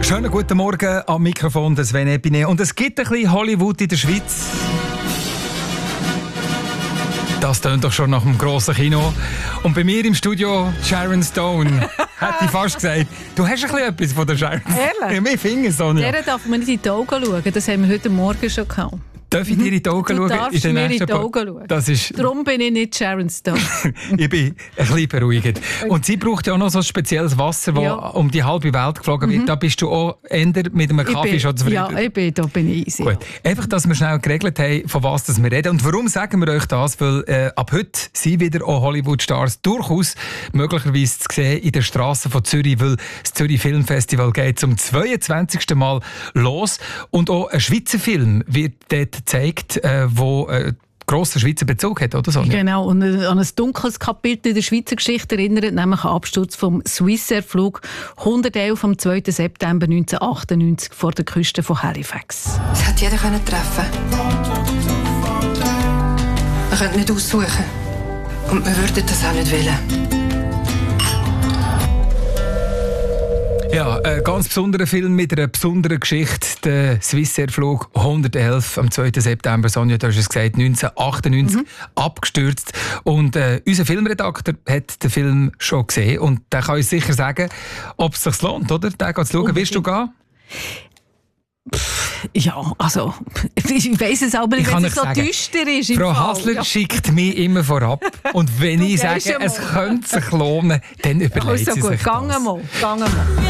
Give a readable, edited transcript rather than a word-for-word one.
Schönen guten Morgen am Mikrofon des Sven Epine. Und es gibt ein bisschen Hollywood in der Schweiz. Das tönt doch schon nach einem grossen Kino. Und bei mir im Studio Sharon Stone. Hätte ich fast gesagt. Du hast ein bisschen etwas von der Sharon. Ehrlich? Ja, wir finden Sonja. Der darf man nicht in die Augen schauen. Das haben wir heute Morgen schon gehabt. Darf ich dir in die Augen schauen? Du darfst mir in die Augen schauen. Das ist... Darum bin ich nicht Sharon Stone. Ich bin ein bisschen beruhigt. Und sie braucht ja auch noch so ein spezielles Wasser, das um die halbe Welt geflogen wird. Da bist du auch eher mit einem Kaffee schon zufrieden. Ja, da bin ich easy. Gut. Einfach, dass wir schnell geregelt haben, von was wir reden. Und warum sagen wir euch das? Weil ab heute sind wieder auch Hollywood-Stars durchaus möglicherweise zu sehen in den Strassen von Zürich, weil das Zürich Filmfestival geht zum 22. Mal los. Und auch ein Schweizer Film wird dort gezeigt, wo grosser Schweizer Bezug hat, oder so? Genau, und an ein dunkles Kapitel in der Schweizer Geschichte erinnert, nämlich an den Absturz vom Swissair-Flug 111 am 2. September 1998 vor der Küste von Halifax. Es hätte jeder treffen können. Man könnte nicht aussuchen. Und wir würden das auch nicht wollen. Ja, ein ganz besonderer Film mit einer besonderen Geschichte. Der Swissair-Flug 111 am 2. September, Sonja, du hast es gesagt, 1998 abgestürzt. Und unser Filmredakteur hat den Film schon gesehen und der kann uns sicher sagen, ob es sich lohnt, oder? Den zu schauen. Willst du gehen? Ja, also, ich weiss es aber nicht, wenn es so düster ist. Frau Hasler schickt mich immer vorab. Und wenn ich sage, es könnte sich lohnen, dann überlegt sie sich das. Gang mal.